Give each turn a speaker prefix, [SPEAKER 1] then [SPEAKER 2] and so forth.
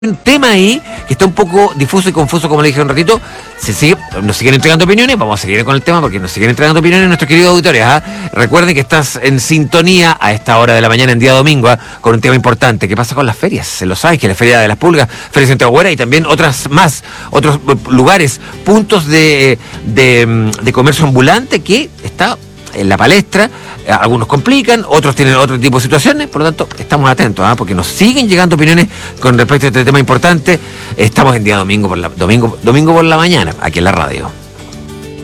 [SPEAKER 1] Un tema ahí que está un poco difuso y confuso, como le dije un ratito. Nos siguen entregando opiniones. Vamos a seguir con el tema porque nos siguen entregando opiniones nuestros queridos auditores. Recuerden que estás en sintonía a esta hora de la mañana en día domingo con un tema importante. ¿Qué pasa con las ferias? Se lo sabes, que la Feria de las Pulgas, Feria Centro Agüera y también otros lugares, puntos de comercio ambulante que está en la palestra. Algunos complican, otros tienen otro tipo de situaciones, por lo tanto estamos atentos, porque nos siguen llegando opiniones con respecto a este tema importante. Estamos en día domingo por la mañana, aquí en la radio.